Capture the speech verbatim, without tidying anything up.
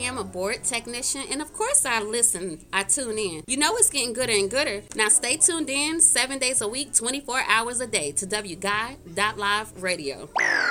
am a board technician, and of course I listen, I tune in. You know it's getting gooder and gooder. Now stay tuned in seven days a week, twenty-four hours a day to W Guide dot Live Radio.